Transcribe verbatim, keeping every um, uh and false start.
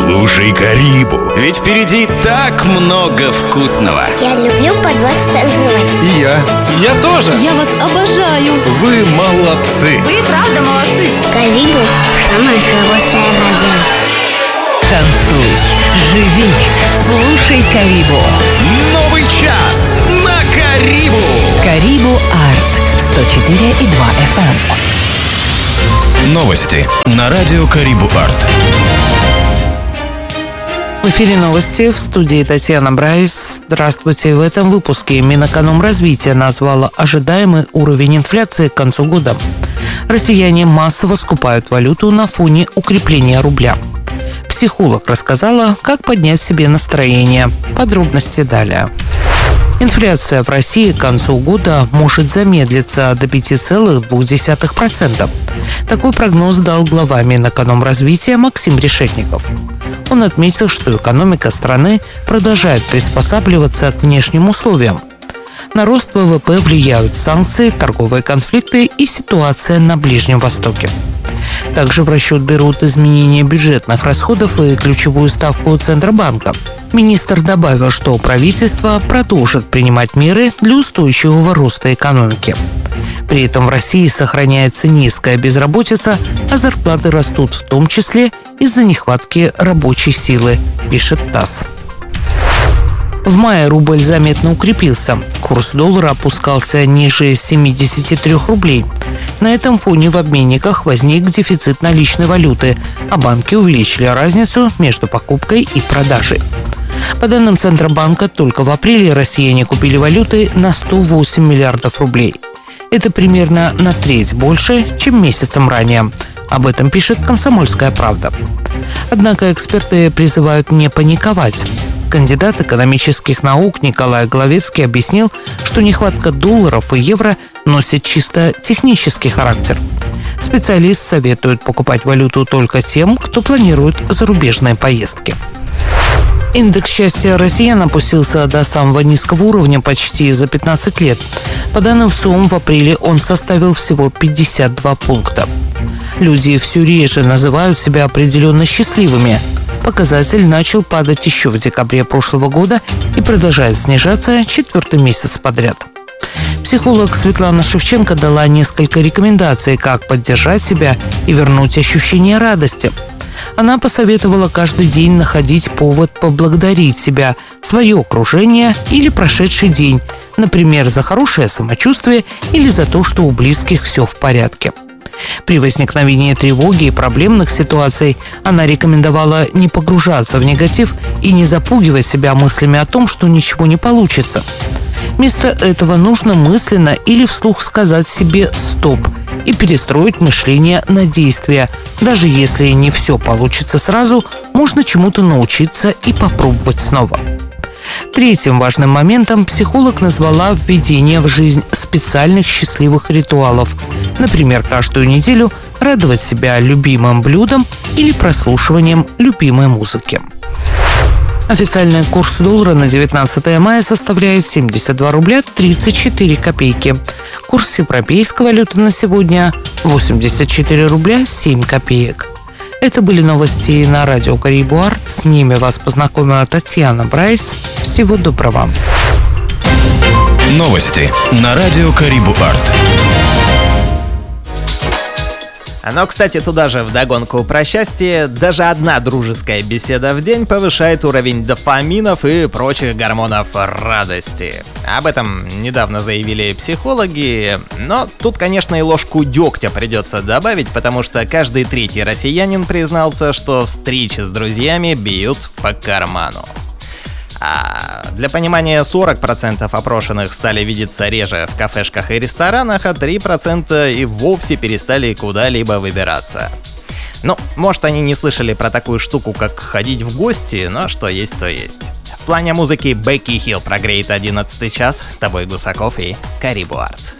Слушай Карибу, ведь впереди так много вкусного. Я люблю под вас танцевать. И я. Я тоже. Я вас обожаю. Вы молодцы. Вы правда молодцы. Карибу — самое хорошее радио. Танцуй, живи, слушай Карибу. Новый час на Карибу. Карибу Арт сто четыре и два эф эм. Новости на радио Карибу Арт. В эфире новости, в студии Татьяна Брайс. Здравствуйте. В этом выпуске Минэкономразвития назвала ожидаемый уровень инфляции к концу года. Россияне массово скупают валюту на фоне укрепления рубля. Психолог рассказала, как поднять себе настроение. Подробности далее. Инфляция в России к концу года может замедлиться до пяти целых двух десятых процента. Такой прогноз дал глава Минэкономразвития Максим Решетников. Он отметил, что экономика страны продолжает приспосабливаться к внешним условиям. На рост вэ вэ пэ влияют санкции, торговые конфликты и ситуация на Ближнем Востоке. Также в расчет берут изменения бюджетных расходов и ключевую ставку Центробанка. Министр добавил, что правительство продолжит принимать меры для устойчивого роста экономики. При этом в России сохраняется низкая безработица, а зарплаты растут в том числе из-за нехватки рабочей силы, пишет ТАСС. В мае рубль заметно укрепился. Курс доллара опускался ниже семидесяти трёх рублей. На этом фоне в обменниках возник дефицит наличной валюты, а банки увеличили разницу между покупкой и продажей. По данным Центробанка, только в апреле россияне купили валюты на сто восемь миллиардов рублей. Это примерно на треть больше, чем месяцем ранее. Об этом пишет «Комсомольская правда». Однако эксперты призывают не паниковать. Кандидат экономических наук Николай Головецкий объяснил, что нехватка долларов и евро носит чисто технический характер. Специалист советует покупать валюту только тем, кто планирует зарубежные поездки. Индекс счастья россиян опустился до самого низкого уровня почти за пятнадцать лет. По данным ВСОМ, в апреле он составил всего пятьдесят два пункта. Люди все реже называют себя определенно счастливыми. Показатель начал падать еще в декабре прошлого года и продолжает снижаться четвертый месяц подряд. Психолог Светлана Шевченко дала несколько рекомендаций, как поддержать себя и вернуть ощущение радости. Она посоветовала каждый день находить повод поблагодарить себя, свое окружение или прошедший день, например, за хорошее самочувствие или за то, что у близких все в порядке. При возникновении тревоги и проблемных ситуаций она рекомендовала не погружаться в негатив и не запугивать себя мыслями о том, что ничего не получится. Вместо этого нужно мысленно или вслух сказать себе «стоп» и перестроить мышление на действия. Даже если не все получится сразу, можно чему-то научиться и попробовать снова. Третьим важным моментом психолог назвала введение в жизнь специальных счастливых ритуалов. Например, каждую неделю радовать себя любимым блюдом или прослушиванием любимой музыки. Официальный курс доллара на девятнадцатое мая составляет семьдесят два рубля тридцать четыре копейки. Курс европейской валюты на сегодня – восемьдесят четыре рубля семь копеек. Это были новости на радио Карибу Арт. С ними вас познакомила Татьяна Брайс. Всего доброго. Новости на радио Карибу Арт. Но, кстати, туда же вдогонку про счастье, даже одна дружеская беседа в день повышает уровень дофаминов и прочих гормонов радости. Об этом недавно заявили психологи, но тут, конечно, и ложку дегтя придется добавить, потому что каждый третий россиянин признался, что встречи с друзьями бьют по карману. А для понимания, сорок процентов опрошенных стали видеться реже в кафешках и ресторанах, а три процента и вовсе перестали куда-либо выбираться. Ну, может, они не слышали про такую штуку, как ходить в гости, но что есть, то есть. В плане музыки Бекки Хилл прогреет одиннадцатый час. С тобой Гусаков и Карибу Арт.